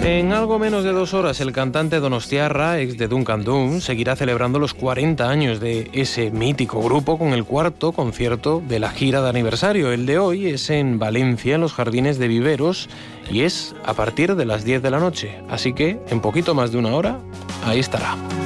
En algo menos de 2 horas, el cantante donostiarra, ex de Duncan Dunn, seguirá celebrando los 40 años de ese mítico grupo con el 4º concierto de la gira de aniversario. El de hoy es en Valencia, en los Jardines de Viveros, y es a partir de las 10 de la noche. Así que, en poquito más de una hora, ahí estará.